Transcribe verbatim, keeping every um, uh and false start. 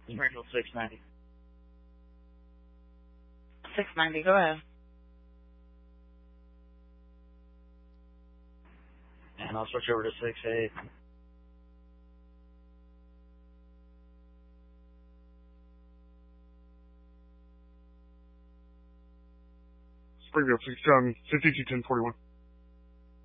Springfield six ninety. six ninety, go ahead. And I'll switch over to six eight. Springfield six, um, fifty-two ten forty-one.